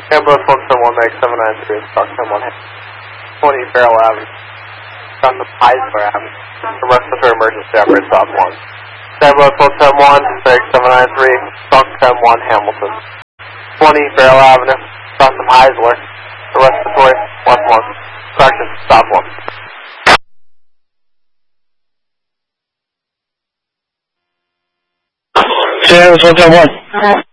Ambulance 171 Meg 793, stock 10-1, 20 Farrell Avenue, south of Heisler Avenue. The rest of her emergency operator stop 1. Ambulance 171 Meg 793, stock 10-1 Hamilton. 20 Farrell Avenue, south of Heisler. The respiratory, left 1. Correction, stop 1. Ambulance 171.